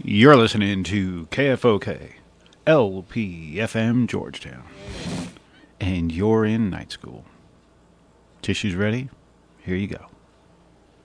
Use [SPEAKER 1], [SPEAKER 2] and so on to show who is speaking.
[SPEAKER 1] You're listening to KFOK, LPFM Georgetown, and you're in night school. Tissues ready? Here you go.